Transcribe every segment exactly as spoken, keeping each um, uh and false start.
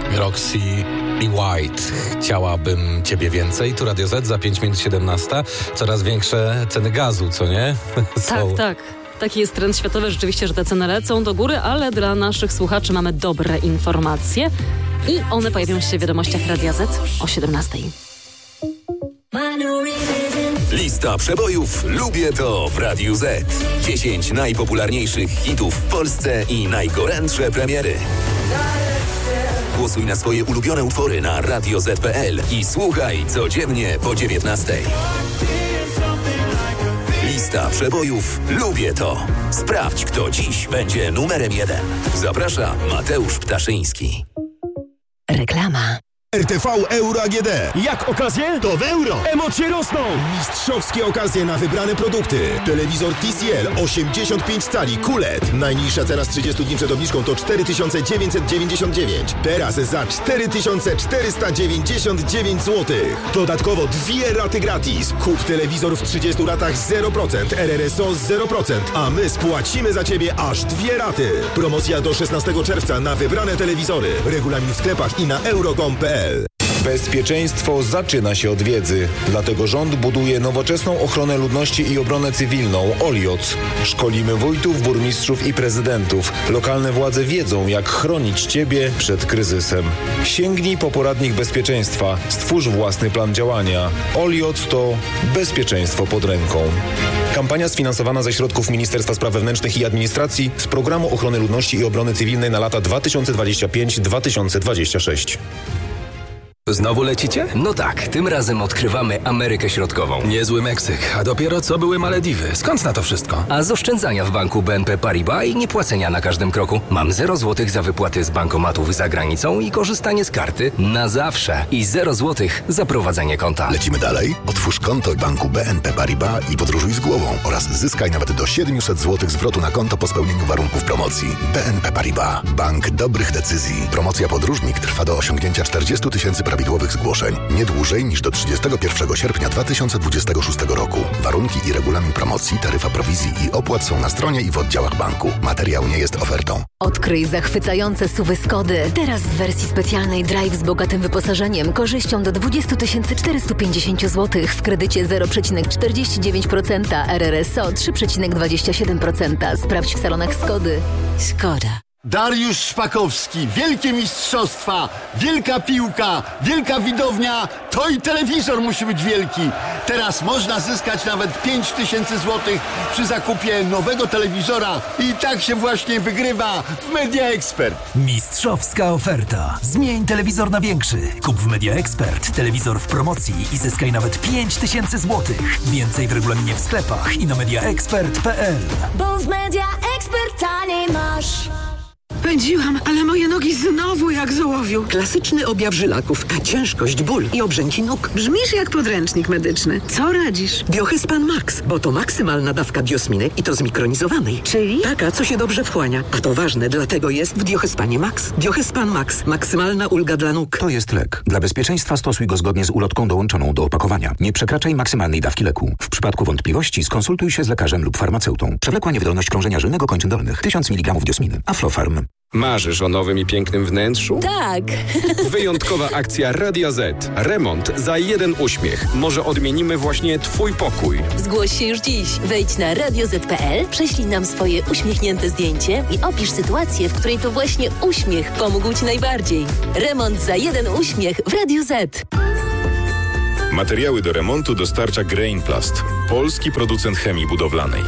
Roxy i White. Chciałabym ciebie więcej. Tu Radio Z za pięć minut siedemnaście. Coraz większe ceny gazu, co nie? Tak, tak. Taki jest trend światowy rzeczywiście, że te ceny lecą do góry, ale dla naszych słuchaczy mamy dobre informacje i one pojawią się w wiadomościach Radia Z o siedemnastej. Lista przebojów Lubię to w Radiu Z. dziesięć najpopularniejszych hitów w Polsce i najgorętsze premiery. Głosuj na swoje ulubione utwory na radio zet kropka pe el i słuchaj codziennie po dziewiętnastej. Lista przebojów Lubię to. Sprawdź, kto dziś będzie numerem jeden. Zaprasza Mateusz Ptaszyński. Reklama. R T V Euro A G D. Jak okazje? To w euro. Emocje rosną. Mistrzowskie okazje na wybrane produkty. Telewizor T C L osiemdziesiąt pięć cali Q L E D. Najniższa cena z trzydziestu dni przed obniżką to cztery tysiące dziewięćset dziewięćdziesiąt dziewięć. Teraz za cztery tysiące czterysta dziewięćdziesiąt dziewięć złotych. Dodatkowo dwie raty gratis. Kup telewizor w trzydziestu ratach zero procent, R R S O zero procent, a my spłacimy za Ciebie aż dwie raty. Promocja do szesnastego czerwca na wybrane telewizory. Regulamin w sklepach i na euro kropka com kropka pe el. Bezpieczeństwo zaczyna się od wiedzy. Dlatego rząd buduje nowoczesną ochronę ludności i obronę cywilną OLIOC. Szkolimy wójtów, burmistrzów i prezydentów. Lokalne władze wiedzą, jak chronić Ciebie przed kryzysem. Sięgnij po poradnik bezpieczeństwa. Stwórz własny plan działania. OLIOC to bezpieczeństwo pod ręką. Kampania sfinansowana ze środków Ministerstwa Spraw Wewnętrznych i Administracji z Programu Ochrony Ludności i Obrony Cywilnej na lata dwa tysiące dwudziesty piąty do dwa tysiące dwudziestego szóstego. Znowu lecicie? No tak, tym razem odkrywamy Amerykę Środkową. Niezły Meksyk, a dopiero co były Malediwy. Skąd na to wszystko? A z oszczędzania w banku B N P Paribas i niepłacenia na każdym kroku. Mam zero złotych za wypłaty z bankomatów za granicą i korzystanie z karty na zawsze. I zero złotych za prowadzenie konta. Lecimy dalej? Otwórz konto w banku B N P Paribas i podróżuj z głową oraz zyskaj nawet do siedemset złotych zwrotu na konto po spełnieniu warunków promocji. B N P Paribas. Bank dobrych decyzji. Promocja podróżnik trwa do osiągnięcia czterdziestu tysięcy prawidłowych zgłoszeń. Nie dłużej niż do trzydziestego pierwszego sierpnia dwa tysiące dwudziestego szóstego roku. Warunki i regulamin promocji, taryfa prowizji i opłat są na stronie i w oddziałach banku. Materiał nie jest ofertą. Odkryj zachwycające S U V-y Skody. Teraz w wersji specjalnej Drive z bogatym wyposażeniem, korzyścią do dwadzieścia tysięcy czterysta pięćdziesiąt złotych w kredycie zero przecinek czterdzieści dziewięć procent, R R S O trzy przecinek dwadzieścia siedem procent. Sprawdź w salonach Skody. Skoda. Dariusz Szpakowski, wielkie mistrzostwa, wielka piłka, wielka widownia, to i telewizor musi być wielki. Teraz można zyskać nawet pięć tysięcy złotych przy zakupie nowego telewizora i tak się właśnie wygrywa w Media Expert. Mistrzowska oferta. Zmień telewizor na większy. Kup w Media Expert telewizor w promocji i zyskaj nawet pięć tysięcy złotych. Więcej w regulaminie w sklepach i na media expert kropka pe el. Bo w Media Expert taniej masz. Pędziłam, ale moje nogi znowu jak z ołowiu. Klasyczny objaw żylaków, ciężkość, ból i obrzęki nóg. Brzmisz jak podręcznik medyczny. Co radzisz? Biohyspan Max, bo to maksymalna dawka diosminy i to zmikronizowanej. Czyli? Taka, co się dobrze wchłania. A to ważne, dlatego jest w Biohyspanie Max. Biohyspan Max. Maksymalna ulga dla nóg. To jest lek. Dla bezpieczeństwa stosuj go zgodnie z ulotką dołączoną do opakowania. Nie przekraczaj maksymalnej dawki leku. W przypadku wątpliwości skonsultuj się z lekarzem lub farmaceutą. Przewlekła niewydolność krążenia żylnego kończyn dolnych. tysiąc miligramów diosminy. Aflofarm. Marzysz o nowym i pięknym wnętrzu? Tak. Wyjątkowa akcja Radia Z. Remont za jeden uśmiech. Może odmienimy właśnie Twój pokój. Zgłoś się już dziś. Wejdź na radio zet kropka pe el, prześlij nam swoje uśmiechnięte zdjęcie i opisz sytuację, w której to właśnie uśmiech pomógł Ci najbardziej. Remont za jeden uśmiech w Radiu Z. Materiały do remontu dostarcza Grainplast, polski producent chemii budowlanej.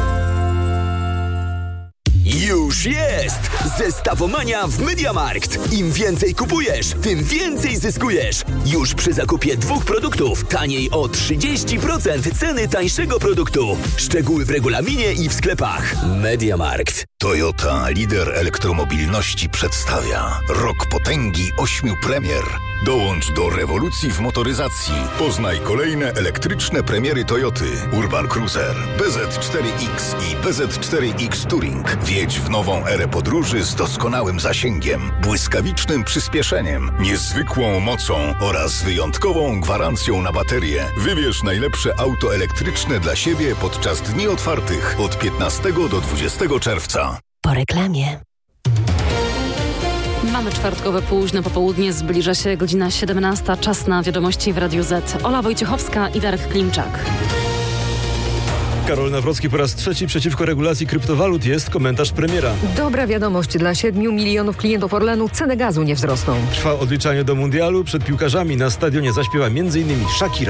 Już jest! Zestawomania w MediaMarkt. Im więcej kupujesz, tym więcej zyskujesz. Już przy zakupie dwóch produktów taniej o trzydzieści procent ceny tańszego produktu. Szczegóły w regulaminie i w sklepach. MediaMarkt. Toyota, lider elektromobilności, przedstawia Rok Potęgi ośmiu premier. Dołącz do rewolucji w motoryzacji. Poznaj kolejne elektryczne premiery Toyoty. Urban Cruiser, B Z cztery X i B Z cztery X Touring. Wjedź w nową erę podróży z doskonałym zasięgiem, błyskawicznym przyspieszeniem, niezwykłą mocą oraz wyjątkową gwarancją na baterię. Wybierz najlepsze auto elektryczne dla siebie podczas dni otwartych od piętnastego do dwudziestego czerwca. Po reklamie. Mamy czwartkowe późne popołudnie, zbliża się godzina siedemnasta, czas na wiadomości w Radiu Z. Ola Wojciechowska i Darek Klimczak. Karol Nawrocki po raz trzeci przeciwko regulacji kryptowalut, jest komentarz premiera. Dobra wiadomość dla siedmiu milionów klientów Orlenu, ceny gazu nie wzrosną. Trwa odliczanie do mundialu, przed piłkarzami na stadionie zaśpiewa między innymi Shakira.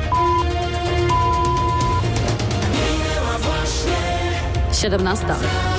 siedemnasta.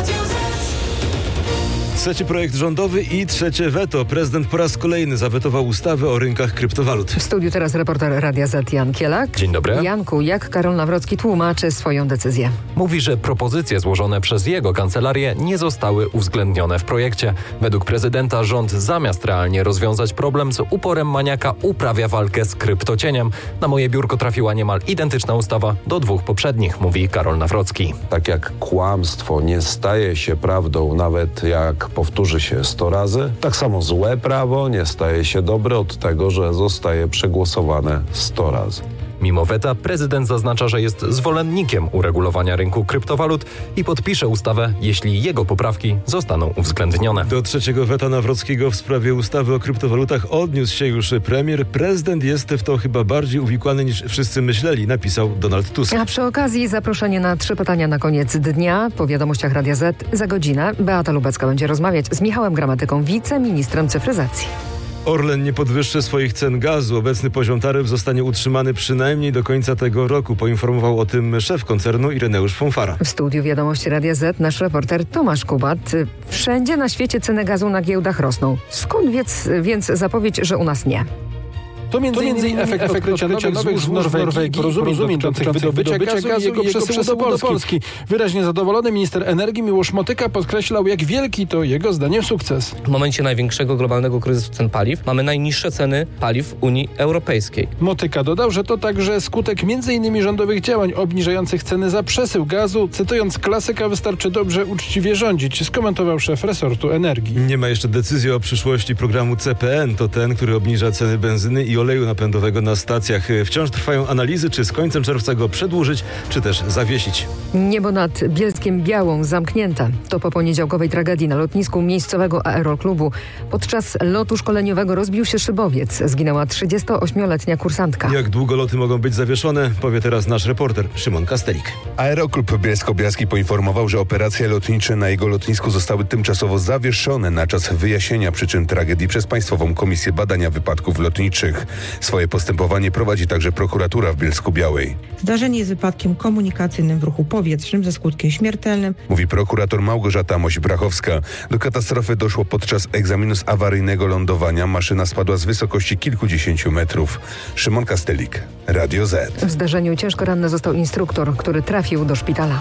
Trzeci projekt rządowy i trzecie weto. Prezydent po raz kolejny zawetował ustawę o rynkach kryptowalut. W studiu teraz reporter Radia Z Jan Kielak. Dzień dobry. Janku, jak Karol Nawrocki tłumaczy swoją decyzję? Mówi, że propozycje złożone przez jego kancelarię nie zostały uwzględnione w projekcie. Według prezydenta rząd zamiast realnie rozwiązać problem, z uporem maniaka uprawia walkę z kryptocieniem. Na moje biurko trafiła niemal identyczna ustawa do dwóch poprzednich, mówi Karol Nawrocki. Tak jak kłamstwo nie staje się prawdą, nawet jak powtórzy się sto razy, tak samo złe prawo nie staje się dobre od tego, że zostaje przegłosowane sto razy. Mimo weta prezydent zaznacza, że jest zwolennikiem uregulowania rynku kryptowalut i podpisze ustawę, jeśli jego poprawki zostaną uwzględnione. Do trzeciego weta Nawrockiego w sprawie ustawy o kryptowalutach odniósł się już premier. Prezydent jest w to chyba bardziej uwikłany niż wszyscy myśleli, napisał Donald Tusk. A przy okazji zaproszenie na trzy pytania na koniec dnia. Po wiadomościach Radia Z za godzinę Beata Lubecka będzie rozmawiać z Michałem Gramatyką, wiceministrem cyfryzacji. Orlen nie podwyższy swoich cen gazu. Obecny poziom taryf zostanie utrzymany przynajmniej do końca tego roku. Poinformował o tym szef koncernu Ireneusz Fonfara. W studiu Wiadomości Radia Z nasz reporter Tomasz Kubat. Wszędzie na świecie ceny gazu na giełdach rosną. Skąd więc, więc zapowiedź, że u nas nie? To między innymi efekt, efekt odkrycia nowych złóż w Norwegii, porozumień dotyczących wydobycia gazu, gazu i jego przesyłu do Polski. Wyraźnie zadowolony minister energii Miłosz Motyka podkreślał, jak wielki to jego zdaniem sukces. W momencie największego globalnego kryzysu cen paliw mamy najniższe ceny paliw Unii Europejskiej. Motyka dodał, że to także skutek między innymi rządowych działań obniżających ceny za przesył gazu. Cytując klasyka, wystarczy dobrze uczciwie rządzić, skomentował szef resortu energii. Nie ma jeszcze decyzji o przyszłości programu C P N. To ten, który obniża ceny benzyny i oleju napędowego na stacjach. Wciąż trwają analizy, czy z końcem czerwca go przedłużyć, czy też zawiesić. Niebo nad Bielskiem Białą zamknięte. To po poniedziałkowej tragedii na lotnisku miejscowego aeroklubu. Podczas lotu szkoleniowego rozbił się szybowiec. Zginęła trzydziestoośmioletnia kursantka. Jak długo loty mogą być zawieszone, powie teraz nasz reporter Szymon Kastelik. Aeroklub Bielsko-Bialski poinformował, że operacje lotnicze na jego lotnisku zostały tymczasowo zawieszone na czas wyjaśnienia przyczyn tragedii przez Państwową Komisję Badania Wypadków Lotniczych. Swoje postępowanie prowadzi także prokuratura w Bielsku-Białej. Zdarzenie jest wypadkiem komunikacyjnym w ruchu powietrznym ze skutkiem śmiertelnym. Mówi prokurator Małgorzata Moś-Brachowska. Do katastrofy doszło podczas egzaminu z awaryjnego lądowania. Maszyna spadła z wysokości kilkudziesięciu metrów. Szymon Kastelik, Radio Z. W zdarzeniu ciężko ranny został instruktor, który trafił do szpitala.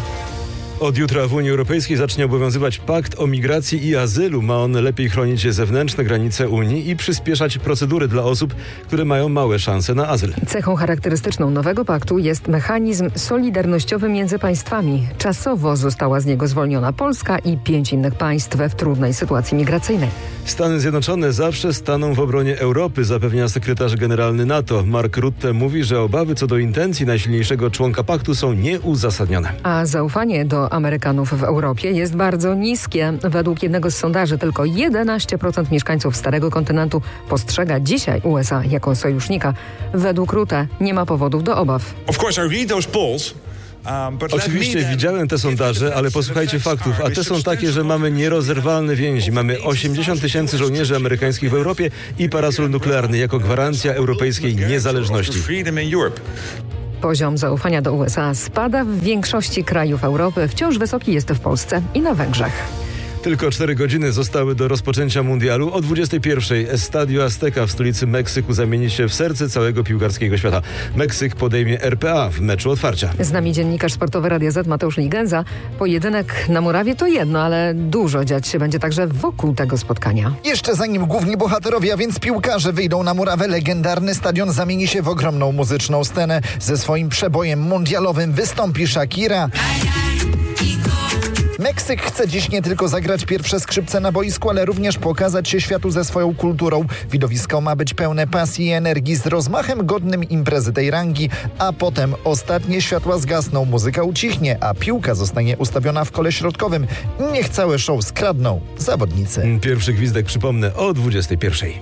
Od jutra w Unii Europejskiej zacznie obowiązywać pakt o migracji i azylu. Ma on lepiej chronić zewnętrzne granice Unii i przyspieszać procedury dla osób, które mają małe szanse na azyl. Cechą charakterystyczną nowego paktu jest mechanizm solidarnościowy między państwami. Czasowo została z niego zwolniona Polska i pięć innych państw w trudnej sytuacji migracyjnej. Stany Zjednoczone zawsze staną w obronie Europy, zapewnia sekretarz generalny NATO. Mark Rutte mówi, że obawy co do intencji najsilniejszego członka paktu są nieuzasadnione. A zaufanie do Amerykanów w Europie jest bardzo niskie. Według jednego z sondaży tylko jedenaście procent mieszkańców Starego Kontynentu postrzega dzisiaj U S A jako sojusznika. Według Rutte nie ma powodów do obaw. Of course I read those polls. Oczywiście widziałem te sondaże, ale posłuchajcie faktów, a te są takie, że mamy nierozerwalne więzi. Mamy osiemdziesiąt tysięcy żołnierzy amerykańskich w Europie i parasol nuklearny jako gwarancja europejskiej niezależności. Poziom zaufania do U S A spada w większości krajów Europy. Wciąż wysoki jest w Polsce i na Węgrzech. Tylko cztery godziny zostały do rozpoczęcia mundialu. O dwudziestej pierwszej Estadio Azteca w stolicy Meksyku zamieni się w serce całego piłkarskiego świata. Meksyk podejmie R P A w meczu otwarcia. Z nami dziennikarz sportowy Radia Z Mateusz Ligenza. Pojedynek na murawie to jedno, ale dużo dziać się będzie także wokół tego spotkania. Jeszcze zanim główni bohaterowie, a więc piłkarze wyjdą na murawę, legendarny stadion zamieni się w ogromną muzyczną scenę. Ze swoim przebojem mundialowym wystąpi Shakira. Meksyk chce dziś nie tylko zagrać pierwsze skrzypce na boisku, ale również pokazać się światu ze swoją kulturą. Widowisko ma być pełne pasji i energii z rozmachem godnym imprezy tej rangi, a potem ostatnie światła zgasną, muzyka ucichnie, a piłka zostanie ustawiona w kole środkowym. Niech całe show skradną zawodnicy. Pierwszy gwizdek, przypomnę, o dwudziestej pierwszej.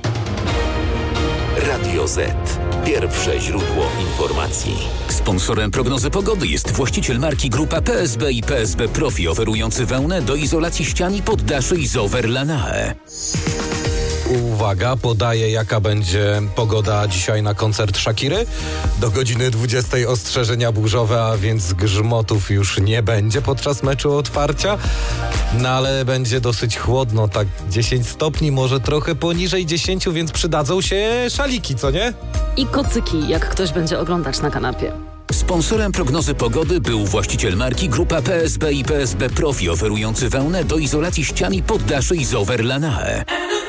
Radio Z. Pierwsze źródło informacji. Sponsorem prognozy pogody jest właściciel marki Grupa P S B i P S B Profi, oferujący wełnę do izolacji ścian i poddaszy Isover Lanae. Uwaga, podaję jaka będzie pogoda dzisiaj na koncert Shakiry. Do godziny dwudziestej ostrzeżenia burzowe, a więc grzmotów już nie będzie podczas meczu otwarcia. No ale będzie dosyć chłodno, tak dziesięć stopni, może trochę poniżej dziesięć, więc przydadzą się szaliki, co nie? I kocyki, jak ktoś będzie oglądać na kanapie. Sponsorem prognozy pogody był właściciel marki Grupa P S B i P S B Profi, oferujący wełnę do izolacji ścian i poddaszy Isover Lanae.